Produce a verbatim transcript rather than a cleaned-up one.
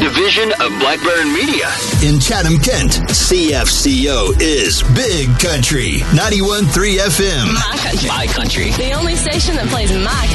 division of Blackburn Media. In Chatham, Kent, C F C O is Big Country, ninety-one point three F M. My country. My country. The only station that plays my country.